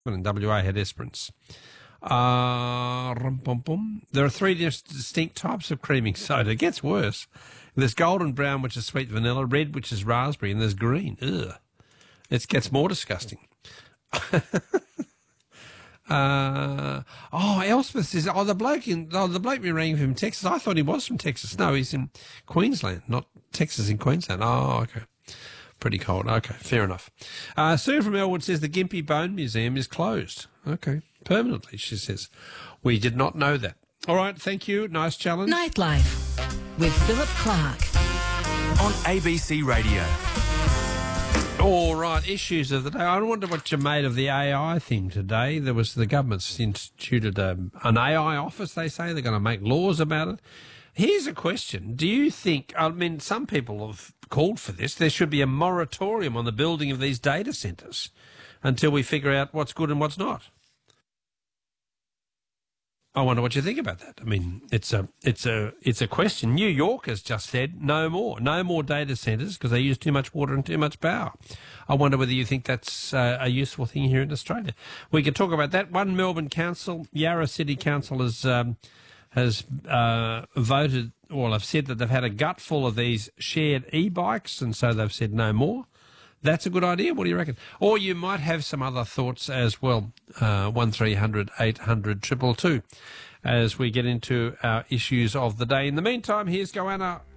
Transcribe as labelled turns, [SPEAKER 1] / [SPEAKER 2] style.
[SPEAKER 1] in WA had Esperance. There are 3 distinct types of creaming soda. It gets worse. There's golden brown, which is sweet vanilla, red, which is raspberry, and there's green. Ugh. It gets more disgusting. Elspeth says, the bloke we rang from Texas, I thought he was from Texas. No, he's in Queensland, not Texas, in Queensland. Oh, okay. Pretty cold. Okay, fair enough. Sue from Elwood says the Gympie Bone Museum is closed. Okay, permanently, she says. We did not know that. All right, thank you. Nice challenge.
[SPEAKER 2] Nightlife with Philip Clark
[SPEAKER 3] on ABC Radio.
[SPEAKER 1] All right, issues of the day. I wonder what you made of the AI thing today. There was the government's instituted an AI office, they say. They're going to make laws about it. Here's a question. Do you think, some people have called for this, there should be a moratorium on the building of these data centres until we figure out what's good and what's not? I wonder what you think about that. I mean, it's a question. New York has just said no more data centres because they use too much water and too much power. I wonder whether you think that's a useful thing here in Australia. We can talk about that. One Melbourne council, Yarra City Council, has voted, or have said that they've had a gut full of these shared e-bikes, and so they've said no more. That's a good idea. What do you reckon? Or you might have some other thoughts as well. 1300 800 222 as we get into our issues of the day. In the meantime, here's Goanna